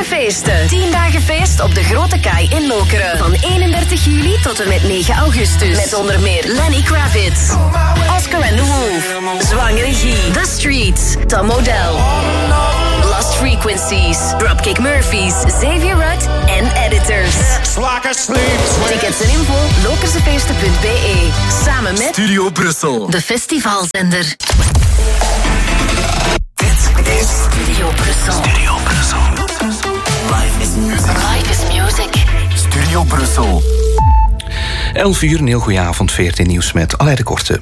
Lokerse feesten. 10 dagen feest op de Grote Kaai in Lokeren. Van 31 juli tot en met 9 augustus. Met onder meer Lenny Kravitz, Oscar and the Wolf, Zwangere Guy, The Streets, Tom Odell, Lost Frequencies, Dropkick Murphys, Xavier Rudd en Editors. Tickets en info lokersefeesten.be. Samen met Studio Brussel, de festivalzender. Dit is Studio Brussel. Studio Brussel. Life is music. Life is music. Studio Brussel. 11 uur, een heel goeie avond, 14 nieuws met Alain de Korte.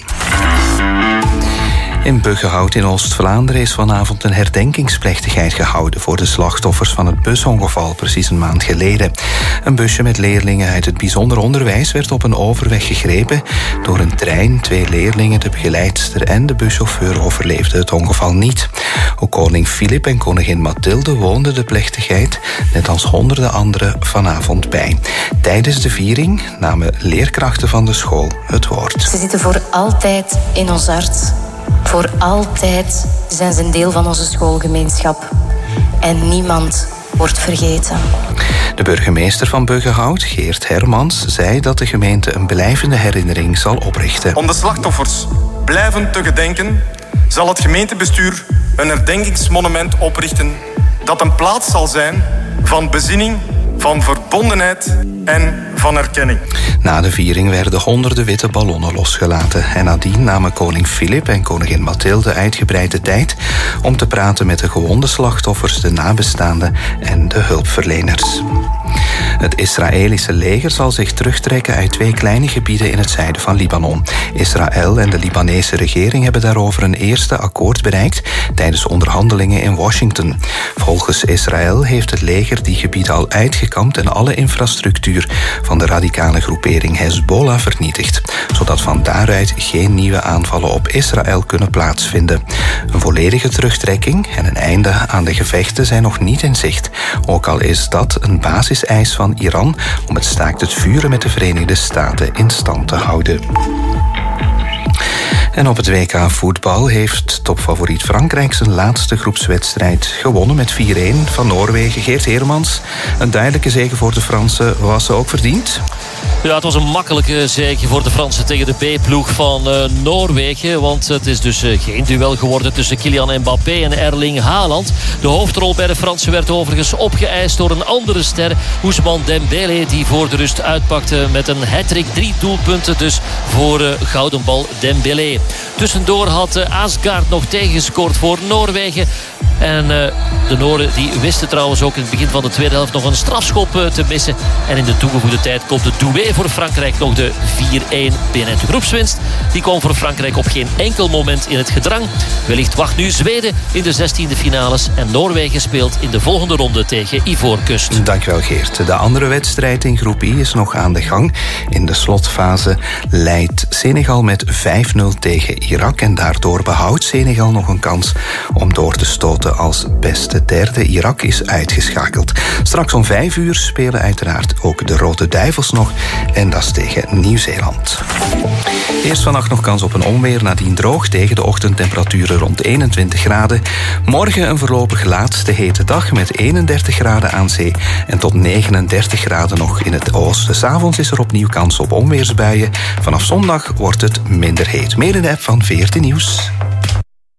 In Buggenhout in Oost-Vlaanderen is vanavond een herdenkingsplechtigheid gehouden voor de slachtoffers van het busongeval precies een maand geleden. Een busje met leerlingen uit het bijzonder onderwijs werd op een overweg gegrepen door een trein. 2 leerlingen, de begeleidster en de buschauffeur overleefden het ongeval niet. Ook koning Filip en koningin Mathilde woonden de plechtigheid, net als honderden anderen, vanavond bij. Tijdens de viering namen leerkrachten van de school het woord. Ze zitten voor altijd in ons hart. Voor altijd zijn ze een deel van onze schoolgemeenschap. En niemand wordt vergeten. De burgemeester van Buggenhout, Geert Hermans, zei dat de gemeente een blijvende herinnering zal oprichten. Om de slachtoffers blijvend te gedenken, zal het gemeentebestuur een herdenkingsmonument oprichten dat een plaats zal zijn van bezinning, van verbondenheid en van erkenning. Na de viering werden honderden witte ballonnen losgelaten. En nadien namen koning Filip en koningin Mathilde uitgebreid de tijd om te praten met de gewonde slachtoffers, de nabestaanden en de hulpverleners. Het Israëlische leger zal zich terugtrekken uit 2 kleine gebieden in het zuiden van Libanon. Israël en de Libanese regering hebben daarover een eerste akkoord bereikt tijdens onderhandelingen in Washington. Volgens Israël heeft het leger die gebieden al uitgekampt en alle infrastructuur van de radicale groepering Hezbollah vernietigd, zodat van daaruit geen nieuwe aanvallen op Israël kunnen plaatsvinden. Een volledige terugtrekking en een einde aan de gevechten zijn nog niet in zicht, ook al is dat een basiseis van Iran om het staakt het vuren met de Verenigde Staten in stand te houden. En op het WK voetbal heeft topfavoriet Frankrijk zijn laatste groepswedstrijd gewonnen met 4-1 van Noorwegen. Geert Hermans, een duidelijke zege voor de Fransen. Was ze ook verdiend? Ja, het was een makkelijke zege voor de Fransen tegen de B-ploeg van Noorwegen. Want het is dus geen duel geworden tussen Kylian Mbappé en Erling Haaland. De hoofdrol bij de Fransen werd overigens opgeëist door een andere ster, Ousmane Dembélé, die voor de rust uitpakte met een hat-trick. 3 doelpunten dus voor gouden bal Dembélé. Tussendoor had Asgaard nog tegengescoord voor Noorwegen. En de Nooren die wisten trouwens ook in het begin van de tweede helft nog een strafschop te missen. En in de toegevoegde tijd komt de doué voor Frankrijk nog de 4-1 binnen. De groepswinst die kwam voor Frankrijk op geen enkel moment in het gedrang. Wellicht wacht nu Zweden in de 16e finales. En Noorwegen speelt in de volgende ronde tegen Ivoorkust. Dankjewel Geert. De andere wedstrijd in groep I is nog aan de gang. In de slotfase leidt Senegal met 5-0 tegen Irak. En daardoor behoudt Senegal nog een kans om door te stoten als beste derde. Irak is uitgeschakeld. Straks om 5 uur spelen uiteraard ook de Rode Duivels nog. En dat is tegen Nieuw-Zeeland. Eerst vannacht nog kans op een onweer, nadien droog tegen de ochtendtemperaturen rond 21 graden. Morgen een voorlopig laatste hete dag met 31 graden aan zee en tot 39 graden nog in het oosten. 's Avonds is er opnieuw kans op onweersbuien. Vanaf zondag wordt het minder heet. Meer in de app van VRT Nieuws.